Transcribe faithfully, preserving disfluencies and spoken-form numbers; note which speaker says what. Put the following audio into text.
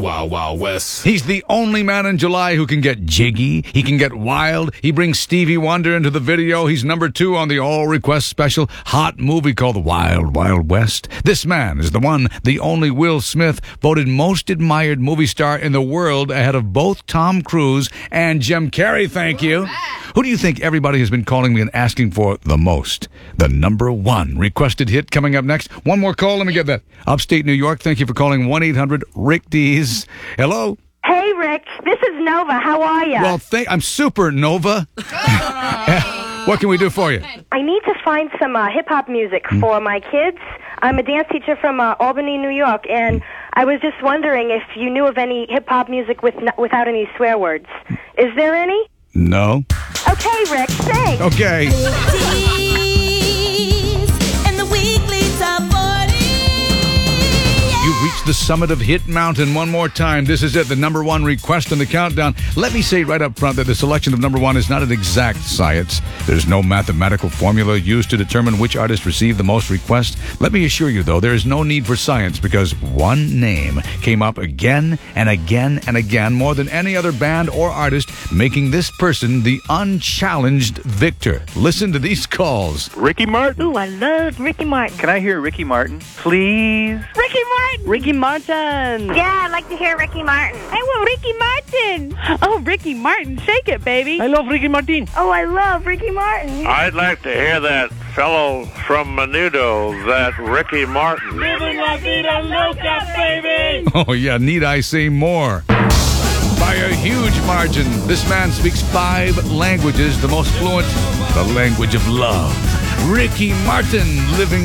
Speaker 1: Wild Wild West.
Speaker 2: He's the only man in July who can get jiggy. He can get wild. He brings Stevie Wonder into the video. He's number two on the All Request special hot movie called The Wild Wild West. This man is the one, the only Will Smith, voted most admired movie star in the world ahead of both Tom Cruise and Jim Carrey, thank you. Who do you think everybody has been calling me and asking for the most? The number one requested hit coming up next. One more call. Let me get that. Upstate New York, thank you for calling one eight hundred Rick Dees. Hello?
Speaker 3: Hey, Rick. This is Nova. How are you?
Speaker 2: Well, thank, I'm super, Nova. What can we do for you?
Speaker 3: I need to find some uh, hip-hop music
Speaker 2: Hmm.
Speaker 3: for my kids. I'm a dance teacher from uh, Albany, New York, and I was just wondering if you knew of any hip-hop music with n- without any swear words. Is there any?
Speaker 2: No.
Speaker 3: Okay, Rick. Thanks.
Speaker 2: Okay.
Speaker 4: And the weekly top forty.
Speaker 2: You've reached the summit of Hit Mountain one more time. This is it, the number one request in the countdown. Let me say right up front that the selection of number one is not an exact science. There's no mathematical formula used to determine which artist received the most requests. Let me assure you, though, there is no need for science because one name came up again and again and again, more than any other band or artist, making this person the unchallenged victor. Listen to these calls.
Speaker 5: Ricky Martin.
Speaker 3: Ooh, I love Ricky Martin.
Speaker 5: Can I hear Ricky Martin, please?
Speaker 3: Ricky Martin!
Speaker 5: Ricky Martin.
Speaker 3: Yeah, I'd like to hear Ricky Martin.
Speaker 6: I want Ricky Martin. Oh, Ricky Martin, shake it, baby.
Speaker 5: I love Ricky Martin.
Speaker 3: Oh, I love Ricky Martin.
Speaker 7: I'd like to hear that fellow from Menudo, that Ricky Martin.
Speaker 5: Living La Vida Loca, baby.
Speaker 2: Oh, yeah, need I say more? By a huge margin, this man speaks five languages, the most fluent, the language of love. Ricky Martin, living